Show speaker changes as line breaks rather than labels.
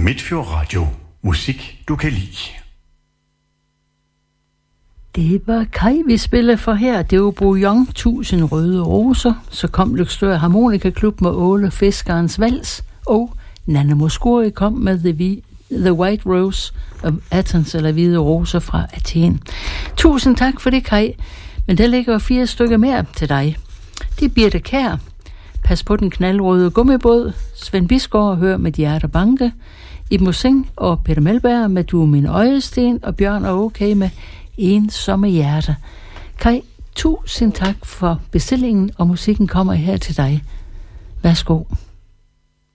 Midtfjord Radio. Musik, du kan lide.
Det var Kai, vi spillede for her. Det var Bouillon, 1000 røde roser. Så kom Løgstør Harmonikaklub med Åle Fiskerens Vals. Og Nanna Mouskouri kom med The White Rose of Athens, eller Hvide Roser fra Athen. Tusind tak for det, Kai. Men der ligger 4 stykker mere til dig. Det er Birte Kjær. Pas på den knaldrøde gummibåd. Svend Bisgaard, Hør med hjerte banke. Ibn Mussing og Peter Melberg med Du er min øjesten. Og Bjørn og OK med Ensomme hjerte. Kai, tusind tak for bestillingen, og musikken kommer her til dig. Værsgo.